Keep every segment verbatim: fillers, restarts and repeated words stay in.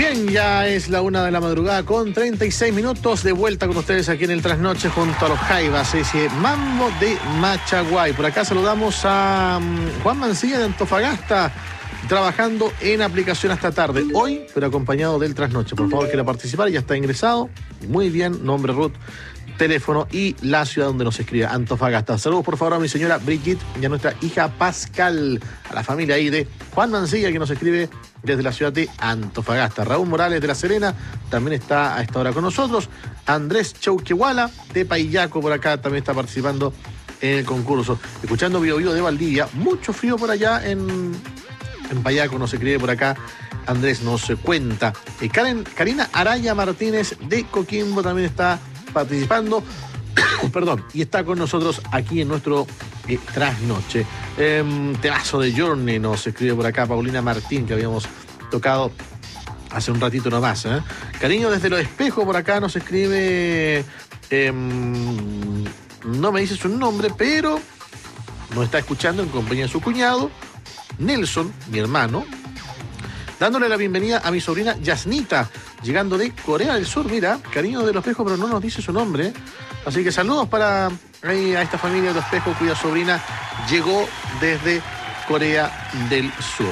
Bien, ya es la una de la madrugada con treinta y seis minutos, de vuelta con ustedes aquí en el Trasnoche junto a los Jaivas, ese Mambo de Machaguay. Por acá saludamos a um, Juan Mancilla de Antofagasta, trabajando en aplicación hasta tarde, hoy, pero acompañado del Trasnoche. Por favor, quiera participar, ya está ingresado. Muy bien, nombre, root, teléfono y la ciudad donde nos escribe, Antofagasta. Saludos por favor a mi señora Brigitte y a nuestra hija Pascal, a la familia ahí de Juan Mancilla que nos escribe desde la ciudad de Antofagasta. Raúl Morales de La Serena también está a esta hora con nosotros. Andrés Chauquehuala de Paillaco por acá también está participando en el concurso. Escuchando Bio Bio de Valdivia, mucho frío por allá en, en Paillaco, nos escribe por acá. Andrés nos cuenta. Eh, Karen, Karina Araya Martínez de Coquimbo también está participando, perdón, y está con nosotros aquí en nuestro eh, Trasnoche. Eh, temazo de Journey nos escribe por acá Paulina Martín, que habíamos tocado hace un ratito nomás. ¿eh? Cariño desde Los Espejos por acá nos escribe, eh, no me dice su nombre, pero nos está escuchando en compañía de su cuñado, Nelson, mi hermano, dándole la bienvenida a mi sobrina Yasnita, llegando de Corea del Sur. Mira, cariño de Los Espejos, pero no nos dice su nombre. Así que saludos para ahí, a esta familia de Los Espejos, cuya sobrina llegó desde Corea del Sur.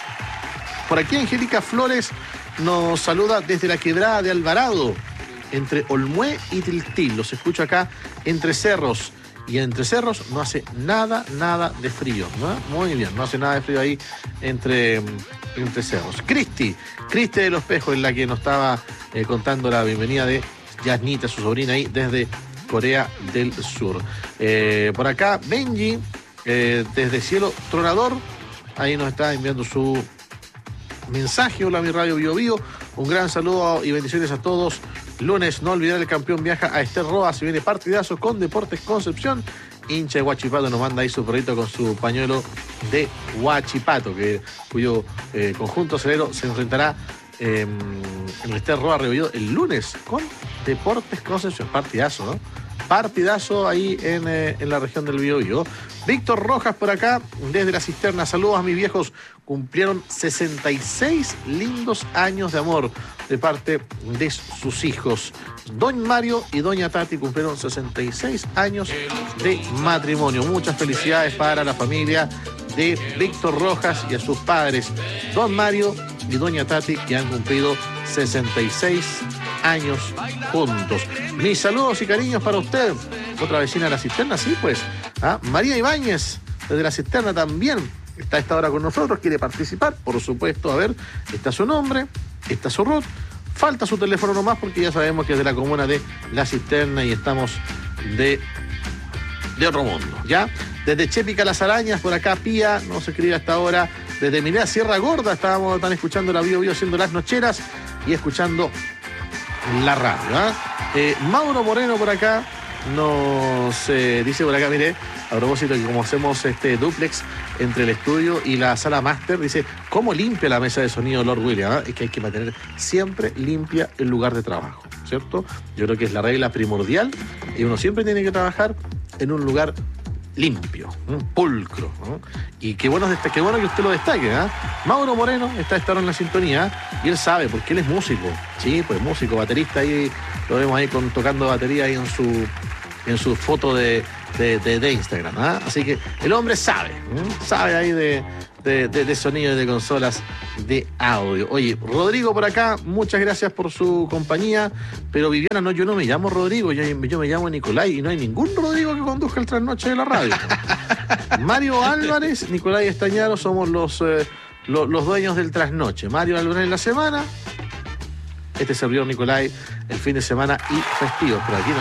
¿Mm? Por aquí Angélica Flores nos saluda desde la Quebrada de Alvarado, entre Olmué y Tiltil. Los escucho acá entre cerros. Y entre cerros no hace nada, nada de frío, ¿no? Muy bien, no hace nada de frío ahí entre, entre cerros. Cristi, Cristi de Los Espejos es la que nos estaba eh, contando la bienvenida de Yasnita, su sobrina ahí desde Corea del Sur. Eh, por acá Benji, eh, desde Cielo Tronador, ahí nos está enviando su mensaje. Hola, mi radio Bio Bio, un gran saludo y bendiciones a todos. Lunes, no olvidar, el campeón viaja a Ester Roa, se viene partidazo con Deportes Concepción. Hincha de Huachipato nos manda ahí su perrito con su pañuelo de Huachipato, que, cuyo eh, conjunto acelero se enfrentará eh, en el Ester Roa Rebolledo el lunes con Deportes Concepción. Partidazo, ¿no? Partidazo ahí en, eh, en la región del Biobío. Víctor Rojas por acá, desde La Cisterna. Saludos a mis viejos. Cumplieron sesenta y seis lindos años de amor de parte de sus hijos. Don Mario y Doña Tati cumplieron sesenta y seis años de matrimonio. Muchas felicidades para la familia de Víctor Rojas y a sus padres, Don Mario y Doña Tati, que han cumplido sesenta y seis años juntos. Mis saludos y cariños para usted. Otra vecina de La Cisterna, sí, pues. ¿Ah? María Ibáñez, desde La Cisterna también, está a esta hora con nosotros, quiere participar, por supuesto. A ver, está su nombre, está su root, falta su teléfono nomás, porque ya sabemos que es de la comuna de La Cisterna y estamos de, de otro mundo, ¿ya? Desde Chepica Las Arañas, por acá Pía, no se escribe hasta ahora. Desde Milea Sierra Gorda, estábamos están escuchando la Bio Bio haciendo las nocheras y escuchando la radio. ¿eh? Eh, Mauro Moreno por acá nos eh, dice por acá, mire, a propósito que como hacemos este duplex entre el estudio y la sala máster, dice, ¿cómo limpia la mesa de sonido Lord William? ¿eh? Es que hay que mantener siempre limpia el lugar de trabajo, ¿cierto? Yo creo que es la regla primordial y uno siempre tiene que trabajar en un lugar limpio, ¿no? Pulcro, ¿no? Y qué bueno, qué bueno que usted lo destaque, ¿eh? Mauro Moreno está a estar en la sintonía y él sabe, porque él es músico, sí, pues músico, baterista, ahí lo vemos ahí con, tocando batería ahí en su, en su foto de, de, de, de Instagram, ¿eh? Así que el hombre sabe, ¿eh? Sabe ahí de, de, de, de sonido y de consolas de audio. Oye, Rodrigo por acá, muchas gracias por su compañía, pero Viviana, no, yo no me llamo Rodrigo, yo, yo me llamo Nicolai y no hay ningún Rodrigo que conduzca el Trasnoche de la radio. Mario Álvarez, Nicolai Estañaro, somos los, eh, los, los dueños del Trasnoche. Mario Álvarez en la semana, este servidor Nicolai el fin de semana y festivos, pero aquí no